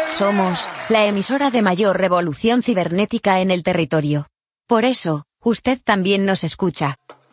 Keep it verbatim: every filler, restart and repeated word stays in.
Somos la emisora de mayor revolución cibernética en el territorio. Por eso, usted también nos escucha.